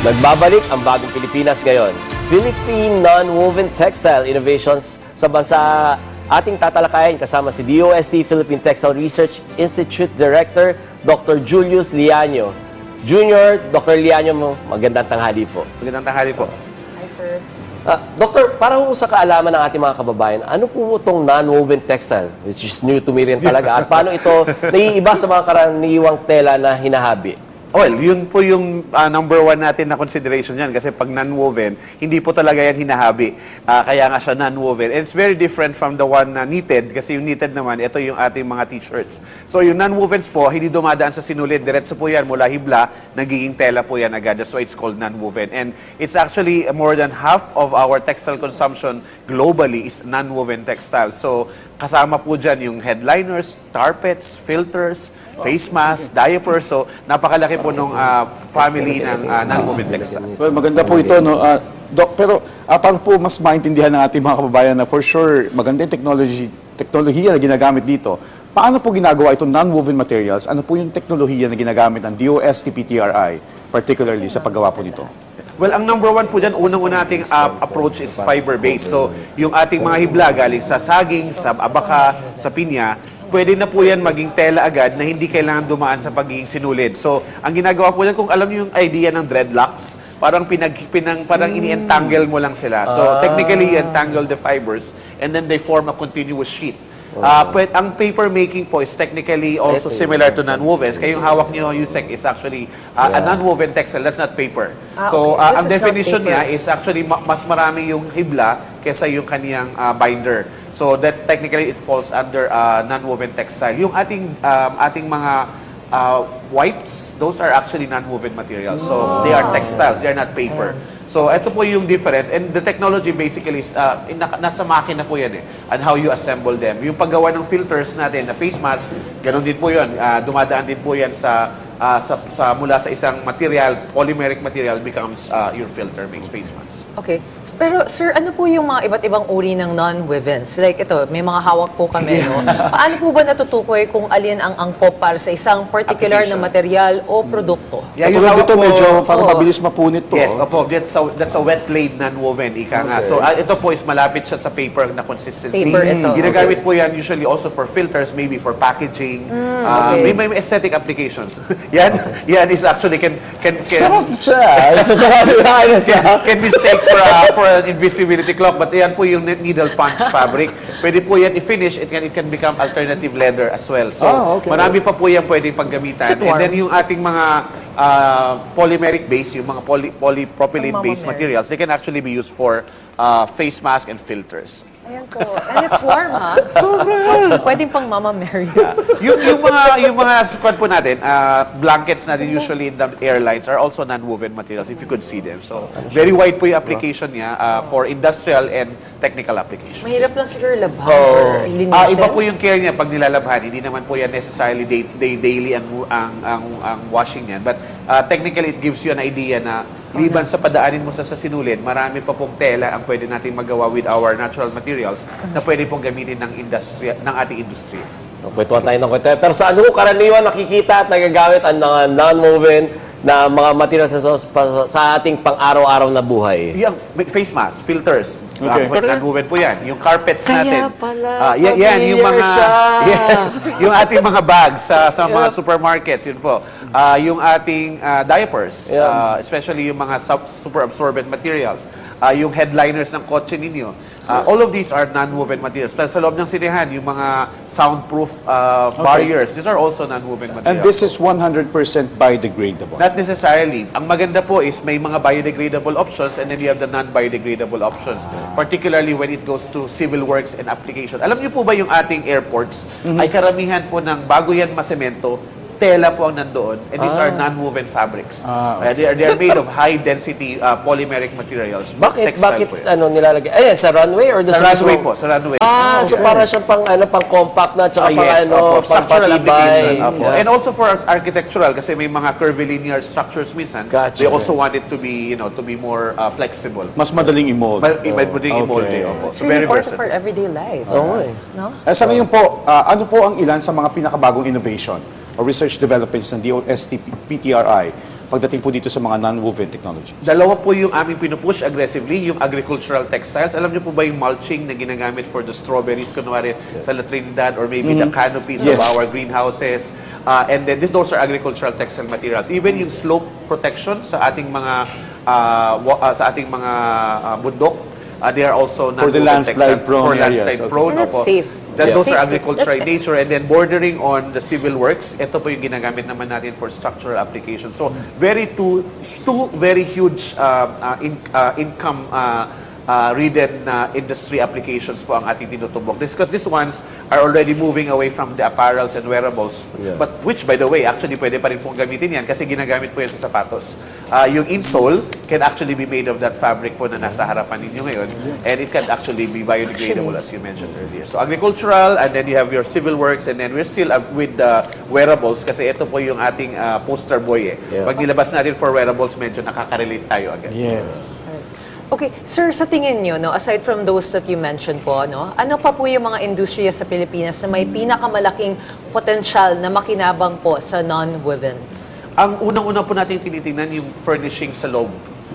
Nagbabalik ang bagong Pilipinas ngayon. Philippine Non-Woven Textile Innovations sa bansa ating tatalakayin kasama si DOST Philippine Textile Research Institute Director Dr. Julius Liaño. Junior, Dr. Liaño, magandang tanghali po. Magandang tanghali po. Hi, sir. Doktor, para ho sa kaalaman ng ating mga kababayan, ano po itong non-woven textile, which is new to me rin talaga, at paano ito naiiba sa mga karaniwang tela na hinahabi? Well, yun po yung number one natin na consideration yan kasi pag non-woven, hindi po talaga yan hinahabi. Kaya nga siya non-woven. And it's very different from the one na knitted kasi yung knitted naman, ito yung ating mga t-shirts. So yung non-wovens po, hindi dumadaan sa sinulid. Diretso po yan mula hibla, nagiging tela po yan agad. That's why it's called non-woven. And it's actually more than half of our textile consumption globally is non-woven textile. So kasama po dyan yung headliners, carpets, filters, face masks, diapers. So napakalaki po nung family ng non-woven textiles. Well, maganda po ito, no? Doc, pero para po mas maintindihan ng ating mga kababayan na for sure maganda yung teknolohiya na ginagamit dito. Paano po ginagawa itong non-woven materials? Ano po yung teknolohiya na ginagamit ng DOST PTRI, particularly sa paggawa po nito? Well, ang number one po dyan, unang-una nating approach is fiber-based. So, yung ating mga hibla galing sa saging, sa abaka, sa pinya, pwede na po yan maging tela agad na hindi kailangan dumaan sa pagiging sinulid. So, ang ginagawa po yan, kung alam niyo yung idea ng dreadlocks, parang parang ini-entangle mo lang sila. So, technically, you entangle the fibers and then they form a continuous sheet. Ang paper making po is technically also similar to non-wovens. Kaya yung hawak niyo, Yusek, is actually a non-woven textile. That's not paper. So, okay. ang definition niya is actually mas marami yung hibla kesa yung kaniyang binder. So, that technically it falls under non-woven textile. Yung ating mga wipes, those are actually non-woven materials. So, they are textiles. They are not paper. So, ito po yung difference. And the technology basically is, nasa makina po yan and how you assemble them. Yung paggawa ng filters natin, na face mask, ganun din po yun. Dumadaan din po yan mula sa isang material, polymeric material becomes your filter, makes face mask. Okay. Pero, sir, ano po yung mga iba't ibang uri ng non-wovens? Like ito, may mga hawak po kami, no? Paano po ba natutukoy kung alin ang angkop para sa isang particular na material o produkto? Yeah, Katulad dito, medyo parang mabilis mapunit to. Yes, opo. That's a wet laid non-woven, ika nga. So, ito po is malapit siya sa paper na consistency. Paper ito. Ginagamit po yan usually also for filters, maybe for packaging. Okay. May aesthetic applications. yan is actually can Sarap siya! can mistake for an invisibility clock, but yan po yung needle punch fabric. Pwede po yan i-finish, it can become alternative leather as well. So, marami pa po yan pwedeng paggamitan. And then yung ating mga polymeric base, yung mga polypropylene based materials, they can actually be used for face mask and filters. Ayan po. And it's warm, ha? Pwedeng pang Mama Mary. yung mga squad po natin, blankets natin usually in the airlines are also non-woven materials, if you could see them. So, very wide po yung application niya for industrial and technical applications. Mahirap lang siguro labhan or linisin. Iba po yung care niya pag nilalabhan. Hindi naman po yan necessarily daily ang washing niyan. But technically, it gives you an idea na liban sa padaanin mo sa sinulid, marami pa pong tela ang pwede natin magawa with our natural materials na pwede pong gamitin ng ating industriya. Kwentuhan tayo ng kwento. Pero sa ano karaniwan nakikita at nagagamit ang mga non-woven na mga materials sa ating pang-araw-araw na buhay? Yung face mask, filters, non-woven po yan. Yung carpets Kaya natin. pala, Yan, yung mga yes, yung ating mga bags sa mga supermarkets, yun po. Yung ating diapers, especially yung mga super absorbent materials. Yung headliners ng kotse ninyo. All of these are non-woven materials. Plus sa loob ng sinehan, yung mga soundproof barriers, these are also non-woven materials. And this is 100% biodegradable? Not necessarily. Ang maganda po is may mga biodegradable options and then you have the non-biodegradable options. Particularly when it goes to civil works and application. Alam niyo po ba yung ating airports ay karamihan po ng bago yan masemento, tela po ang nandoon, and these are non-woven fabrics. They are made of high-density polymeric materials. Bakit Po yan. nilalagay? Ayan, sa runway or Sa runway po, sa runway. So para siyang pang compact na tsaka Yes, pang opo, structural patibay. application. Opo. And also for us architectural, kasi may mga curvilinear structures minsan, Gotcha. they also want it to be, to be more flexible. Mas madaling i-mold. Madaling i-mold eh, opo. It's So really very important versatile. for everyday life. Oo eh. No? Sa ngayon po, ano po ang ilan sa mga pinakabagong innovation o research developments ng DOST PTRI pagdating po dito sa mga non-woven technologies? Dalawa po yung aming pinupush aggressively, yung agricultural textiles. Alam niyo po ba yung mulching na ginagamit for the strawberries, kunwari sa La Trinidad, or maybe the canopies of Yes. our greenhouses. And then those are agricultural textile materials. Even yung slope protection sa ating mga bundok, they are also For the non-woven landslide textile- prone for areas. landslide Okay. prone. And that's opo. safe. Those Yeah. are Safe. agricultural in nature, and then bordering on the civil works, ito po yung ginagamit naman natin for structural applications. So, two very huge income ridden industry applications po ang ating tinutubok. Because these ones are already moving away from the apparels and wearables. Yeah. But which, by the way, actually pwede pa rin pong gamitin yan kasi ginagamit po yan sa sapatos. Yung insole can actually be made of that fabric po na nasa harapan ninyo ngayon, and it can actually be biodegradable as you mentioned earlier. So agricultural, and then you have your civil works, and then we're still with the wearables kasi ito po yung ating poster boy eh. Yeah. Pag nilabas natin for wearables, medyo nakaka-relate tayo agad. Yes. Okay, sir, sa tingin nyo, no, aside from those that you mentioned po, no, ano pa po yung mga industriya sa Pilipinas na may pinakamalaking potensyal na makinabang po sa non-wovens? Ang unang-una po natin tinitingnan yung furnishing sa loob.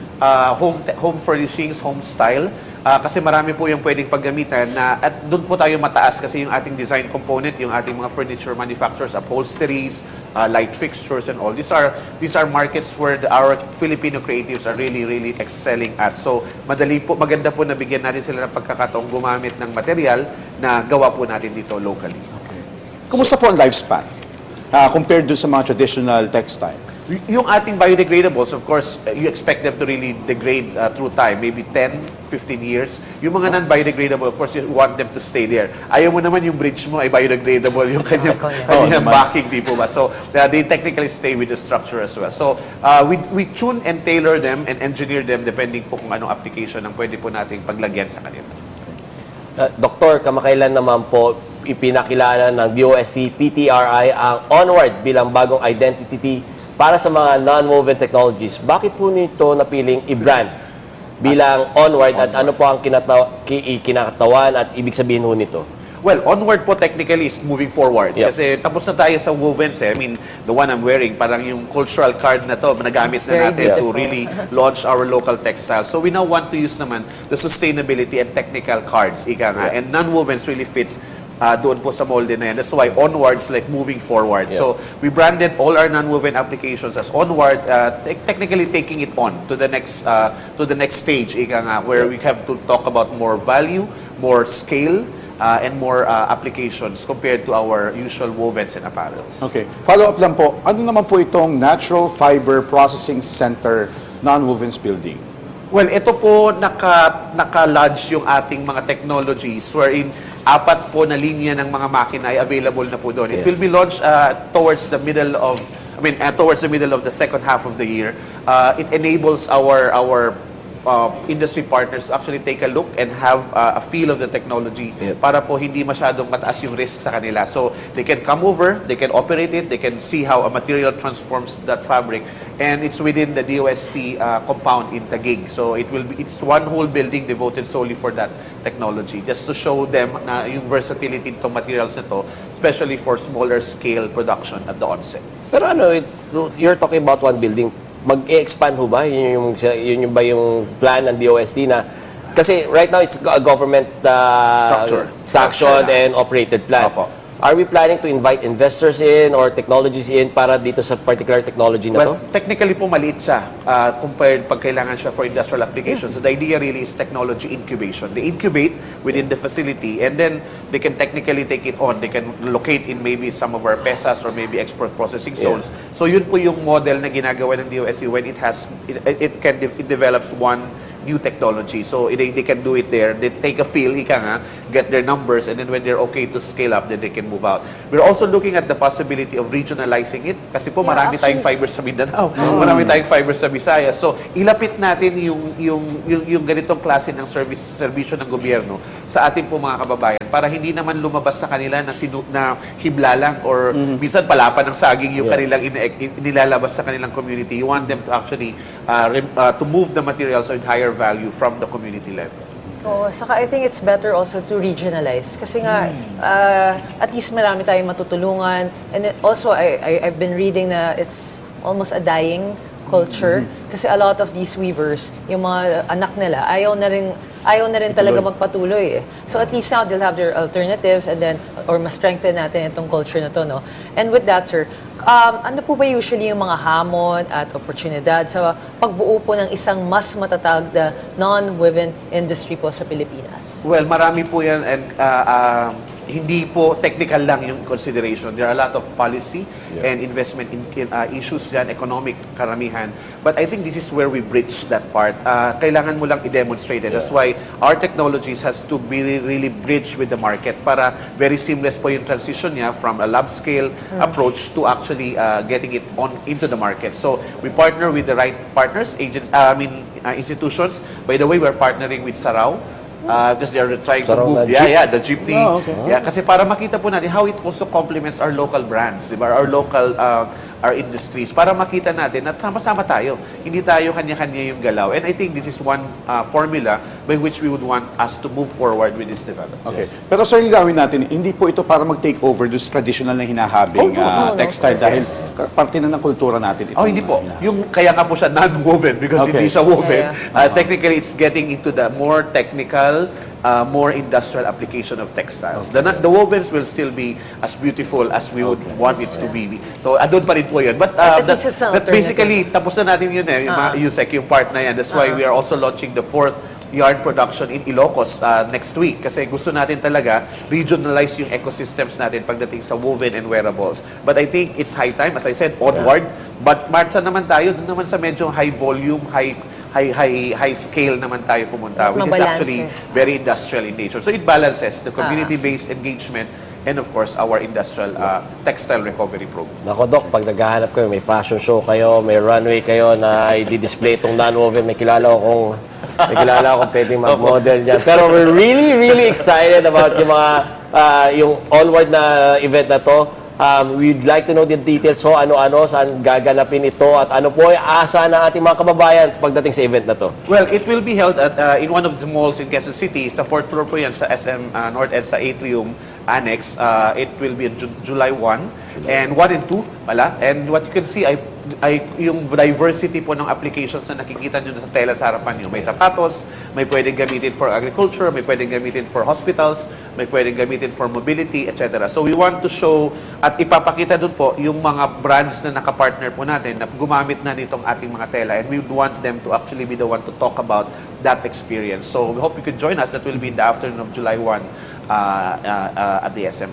Home furnishings, home style. Kasi marami po yung pwedeng paggamitan na at doon po tayo mataas kasi yung ating design component, yung ating mga furniture manufacturers, upholsteries, light fixtures and all. These are markets where our Filipino creatives are really excelling at. So maganda po na bigyan natin sila ng pagkakataong gumamit ng material na gawa po natin dito locally. Kumusta po ang lifespan compared doon sa mga traditional textile? Yung ating biodegradables, of course, you expect them to really degrade through time, maybe 10, 15 years. Yung mga non-biodegradable, of course, you want them to stay there. Ayaw mo naman yung bridge mo ay biodegradable, yung kanyang backing, di po ba? So, they technically stay with the structure as well. So, we tune and tailor them and engineer them depending po kung anong application ang pwede po nating paglagyan sa kanila. Doktor, kamakailan naman po ipinakilala ng DOST PTRI ang Onward bilang bagong identity para sa mga non-woven technologies. Bakit po nito napiling i-brand bilang Onward at ano po ang kinakatawan at ibig sabihin ho nito? Well, Onward po technically is moving forward. Yes. Kasi tapos na tayo sa wovens eh. I mean, the one I'm wearing, parang yung cultural card na to, nagamit It's na very natin to beautiful. really launch our local textiles. So we now want to use naman the sustainability and technical cards, ika nga. And non-wovens really fit doon po sa molde na yan. That's why Onward's like moving forward. Yeah. So we branded all our non-woven applications as Onward, technically taking it on to the next stage, ika nga, where we have to talk about more value, more scale, and more applications compared to our usual wovens and apparels. Okay. Follow-up lang po, ano naman po itong Natural Fiber Processing Center non-wovens building? Well, ito po naka-lodge yung ating mga technologies wherein 4 po na linya ng mga makina ay available na po doon. It will be launched towards the middle of the second half of the year. It enables our industry partners to actually take a look and have a feel of the technology para po hindi masyadong mataas yung risk sa kanila. So they can come over, they can operate it, they can see how a material transforms that fabric, and it's within the DOST compound in Taguig. So it's one whole building devoted solely for that technology, just to show them na yung versatility ng materials nito, especially for smaller scale production at the onset. Pero you're talking about one building. Mag-expand ho ba? Yun yung ba yung plan ng DOST na kasi right now it's a government sanctioned and operated plan. Opo. Are we planning to invite investors in or technologies in para dito sa particular technology na to? Well, technically po maliit siya compared pag kailangan siya for industrial applications. So the idea really is technology incubation. They incubate within the facility and then they can technically take it on. They can locate in maybe some of our PESAs or maybe export processing zones. So yun po yung model na ginagawa ng DOST when it develops one new technology. So they can do it there. They take a feel, get their numbers, and then when they're okay to scale up, then they can move out. We're also looking at the possibility of regionalizing it. Kasi po marami tayong fibers sa Mindanao. Marami tayong fibers sa Visayas. So ilapit natin yung ganitong klase ng serbisyo ng gobyerno sa ating po mga kababayan para hindi naman lumabas sa kanila na hibla lang or minsan palapan ng saging yung kanilang nilalabas sa kanilang community. You want them to actually to move the materials with higher value from the community level. So, saka I think it's better also to regionalize. Kasi nga, at least marami tayong matutulungan. And then also, I've been reading na it's almost a dying culture. Kasi a lot of these weavers, yung mga anak nila, ayaw na rin talaga magpatuloy eh. So at least now they'll have their alternatives and then, or mas strengthen natin itong culture na to, no? And with that, sir, ano po ba usually yung mga hamon at oportunidad sa pagbuo po ng isang mas matatag na non-woven industry po sa Pilipinas? Well, marami po yan and hindi po technical lang yung consideration. There are a lot of policy and investment in issues yan, economic karamihan. But I think this is where we bridge that part. Kailangan mo lang i-demonstrate it. That's why our technologies has to be really bridge with the market para very seamless po yung transition niya from a lab scale approach to actually getting it on into the market. So we partner with the right partners, agents, institutions. By the way, we're partnering with Sarao. Because they are trying to Sarong move, na jeep? the jeepney. Oh, okay. Yeah, kasi para makita po natin how it also complements our local brands, diba? Our local, our industries. Para makita natin na sama-sama tayo. Hindi tayo kanya-kanya yung galaw. And I think this is one formula by which we would want us to move forward with this development. Okay. Pero sir, gawin natin, hindi po ito para mag-take over doon sa traditional na hinahabing no, textile no. dahil parte na ng kultura natin ito. Oh, hindi po. Yung kaya nga po siya non-woven because Okay. hindi siya woven. Yeah. Technically, it's getting into the more technical, more industrial application of textiles. The wovens will still be as beautiful as we would want it to be. So, andun pa rin po yun. But At least it's an that basically, tapos na natin yun Yusek, yung part na yan. That's why we are also launching the 4th yarn production in Ilocos next week. Kasi gusto natin talaga regionalize yung ecosystems natin pagdating sa woven and wearables. But I think it's high time, as I said, onward. But marcha naman tayo, dun naman sa medyo high volume, high scale naman tayo pumunta, which is Mabalanse. actually very industrial in nature. So it balances the community-based engagement and of course our industrial textile recovery program. Nako, Doc, pag naghahanap kayo, may fashion show kayo, may runway kayo na i-display itong non-woven, may kilala akong pwedeng mag-model niyan. Pero we're really excited about yung mga yung onward na event na to. We'd like to know the details. So, ano-ano, saan gaganapin ito, at ano po ay asa ng ating mga kababayan pagdating sa event na to? Well, it will be held at in one of the malls in Quezon City. Sa 4th floor po yan sa SM North sa Atrium Annex. It will be on July 1 and 1 and 2 pala. And what you can see ay yung diversity po ng applications na nakikita nyo sa tela sa harapan nyo. May sapatos, may pwedeng gamitin for agriculture, may pwedeng gamitin for hospitals, may pwedeng gamitin for mobility, etc. So we want to show at ipapakita dun po yung mga brands na nakapartner po natin na gumamit na nitong ating mga tela, and we would want them to actually be the one to talk about that experience. So we hope you could join us. That will be in the afternoon of July 1 at the SM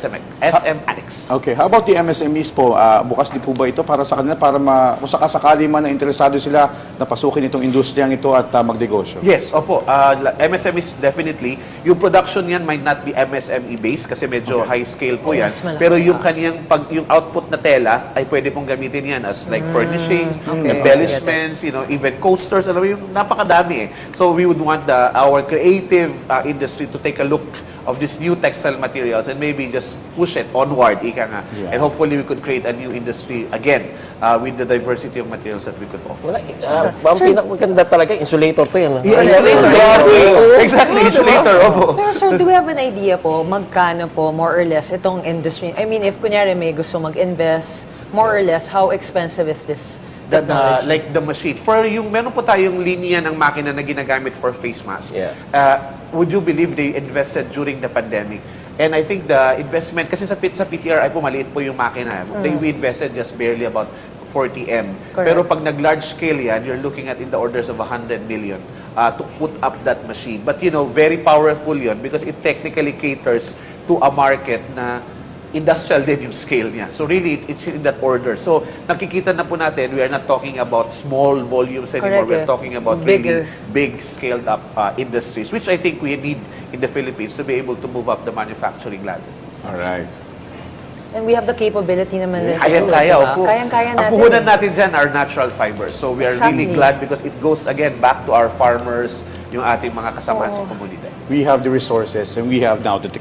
Annex. Okay, how about the MSMEs po? Bukas din po ba ito para sa kanila, para kung sakasakali man na interesado sila na pasukin itong industriyang ito at magnegosyo? Yes, opo. MSMEs definitely. Yung production yan might not be MSME based kasi medyo high scale po yan. mas malaki. Pero yung kaniyang yung output na tela ay pwede pong gamitin yan as like furnishings, embellishments, even coasters, alam mo yung napakadami eh. So we would want our creative industry to take a look of these new textile materials and maybe just push it onward, ika nga. Yeah. And hopefully we could create a new industry again with the diversity of materials that we could offer. Ang pinakaganda talaga, insulator to yan. Insulator. Exactly, insulator. Opo. Pero sir, do we have an idea po, magkano po, more or less, itong industry? I mean, if kunyari may gusto mag-invest, more or less, how expensive is this technology? Like the machine. For yung, meron po tayong linya ng makina na ginagamit for face mask. Yeah. Would you believe they invested during the pandemic? And I think the investment, kasi sa PTRI po, maliit po yung makina. We invested just barely about 40M. Correct. Pero pag nag-large scale yan, you're looking at in the orders of 100 million to put up that machine. But very powerful yun because it technically caters to a market na industrial din yung scale niya. So really, it's in that order. So nakikita na po natin, we are not talking about small volumes anymore. Correct, We're talking about bigger, really big scaled up industries, which I think we need in the Philippines to be able to move up the manufacturing ladder. All right. And we have the capability naman din. Kayang-kaya, diba? opo. Kayang-kaya natin. Ang puhunan natin dyan are natural fibers. So we are really Exactly. glad because it goes again back to our farmers, yung ating mga kasama sa komunidad. We have the resources and we have now the technology